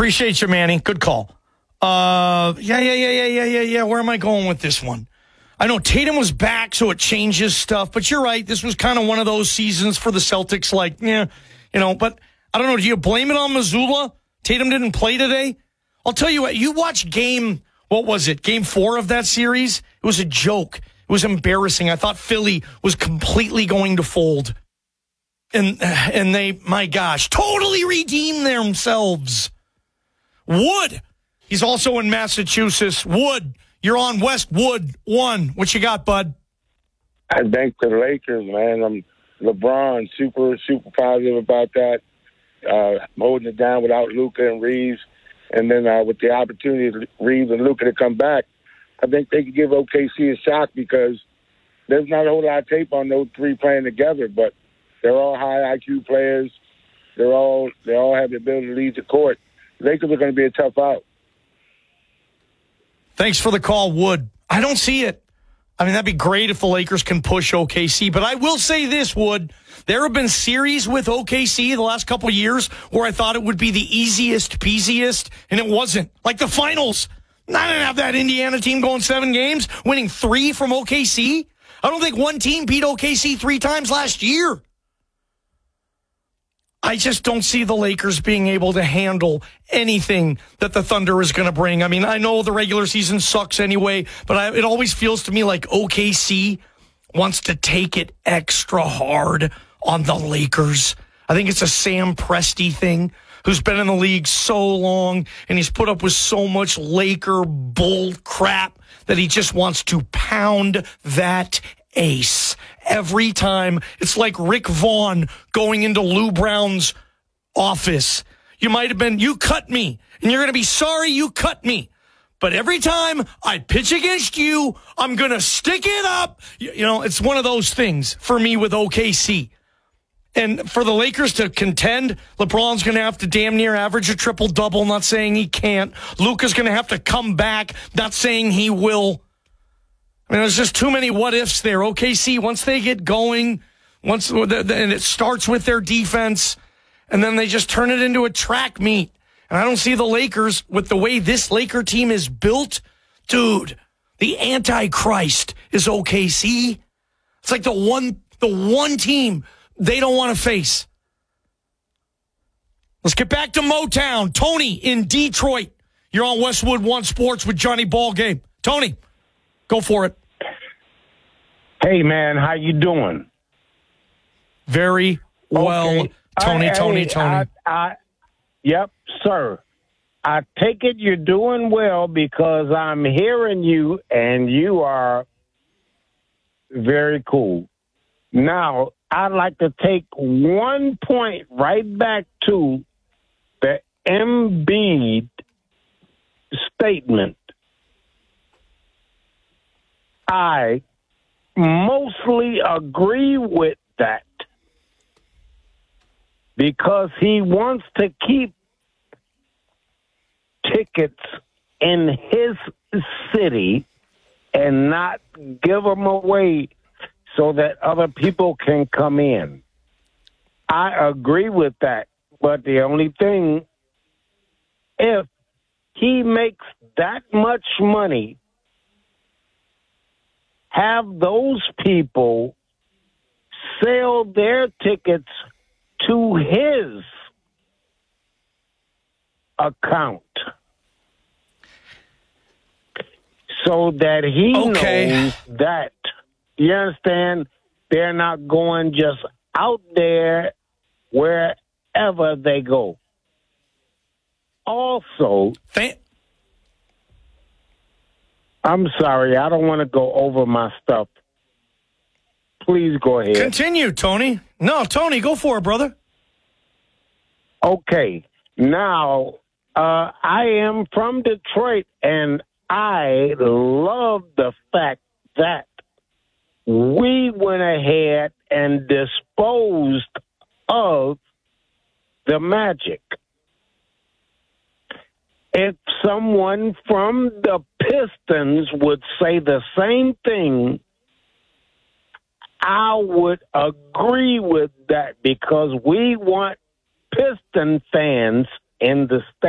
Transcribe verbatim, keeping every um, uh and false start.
Appreciate you, Manny. Good call. Uh, yeah, yeah, yeah, yeah, yeah, yeah, yeah. Where am I going with this one? I know Tatum was back, so it changes stuff. But you're right. This was kind of one of those seasons for the Celtics. Like, yeah, you know. But I don't know. Do you blame it on Mazzulla? Tatum didn't play today. I'll tell you what. You watched game. What was it? Game four of that series. It was a joke. It was embarrassing. I thought Philly was completely going to fold. And and they, my gosh, totally redeemed themselves. Wood, he's also in Massachusetts. Wood, you're on Westwood one. What you got, bud? I think the Lakers, man. I'm LeBron, super, super positive about that. Uh, holding it down without Luka and Reeves. And then uh, with the opportunity of Reeves and Luka to come back, I think they could give O K C a shot because there's not a whole lot of tape on those three playing together, but they're all high I Q players. They're all they all have the ability to lead the court. The Lakers are going to be a tough out. Thanks for the call, Wood. I don't see it. I mean, that'd be great if the Lakers can push O K C, but I will say this, Wood. There have been series with O K C the last couple of years where I thought it would be the easiest, peasiest, and it wasn't. Like the finals. I didn't have that Indiana team going seven games, winning three from O K C. I don't think one team beat O K C three times last year. I just don't see the Lakers being able to handle anything that the Thunder is going to bring. I mean, I know the regular season sucks anyway, but I, it always feels to me like O K C wants to take it extra hard on the Lakers. I think it's a Sam Presti thing, who's been in the league so long, and he's put up with so much Laker bull crap that he just wants to pound that ace every time. It's like Rick Vaughn going into Lou Brown's office. You might have been, you cut me, and you're going to be sorry you cut me. But every time I pitch against you, I'm going to stick it up. You, you know, it's one of those things for me with O K C. And for the Lakers to contend, LeBron's going to have to damn near average a triple-double, not saying he can't. Luka's going to have to come back, not saying he will. I mean, there's just too many what-ifs there. O K C, once they get going, once and it starts with their defense, and then they just turn it into a track meet. And I don't see the Lakers, with the way this Laker team is built, dude, the Antichrist is O K C. It's like the one, the one team they don't want to face. Let's get back to Motown. Tony in Detroit. You're on Westwood One Sports with Johnny Ballgame. Tony, go for it. Hey, man, how you doing? Very well, okay. Tony, I, Tony, I, Tony. I, I, yep, sir. I take it you're doing well because I'm hearing you, and you are very cool. Now, I'd like to take one point right back to the Embiid statement. I mostly agree with that because he wants to keep tickets in his city and not give them away so that other people can come in. I agree with that. But the only thing, if he makes that much money, have those people sell their tickets to his account so that he Okay. knows that, you understand, they're not going just out there wherever they go. Also, Th- I'm sorry, I don't want to go over my stuff. Please go ahead. Continue, Tony. No, Tony, go for it, brother. Okay. Now, uh, I am from Detroit, and I love the fact that we went ahead and disposed of the Magic. If someone from the Pistons would say the same thing, I would agree with that because we want Piston fans in the state.